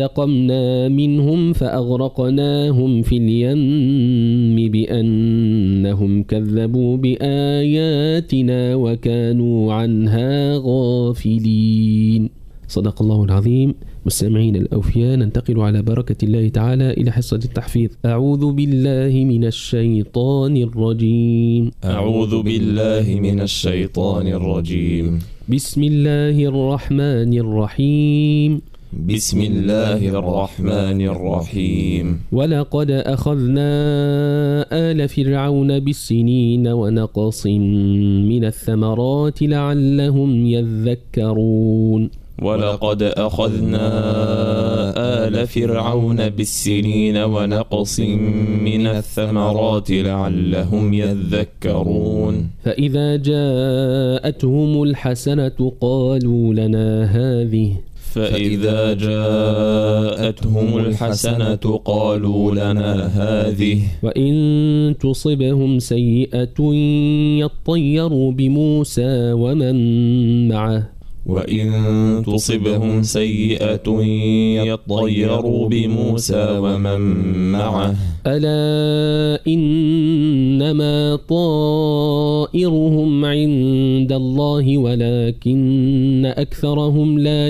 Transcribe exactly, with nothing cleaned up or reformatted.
فانتقمنا منهم فأغرقناهم في اليم بأنهم كذبوا بآياتنا وكانوا عنها غافلين. صدق الله العظيم. مستمعين الأوفياء، ننتقل على بركة الله تعالى إلى حصة التحفيظ. أعوذ بالله من الشيطان الرجيم. أعوذ بالله من الشيطان الرجيم. بسم الله الرحمن الرحيم. بسم الله الرحمن الرحيم. ولقد أخذنا آل فرعون بالسنين ونقص من الثمرات لعلهم يذكرون. ولقد أخذنا آل فرعون بالسنين ونقص من الثمرات لعلهم يذكرون. فإذا جاءتهم الحسنة قالوا لنا هذه فإذا جاءتهم الحسنة قالوا لنا هذه وإن تصبهم سيئة يطيروا بموسى ومن معه وإن تصبهم سيئة يطيروا بموسى ومن معه ألا إنما طائرهم عند الله ولكن أكثرهم لا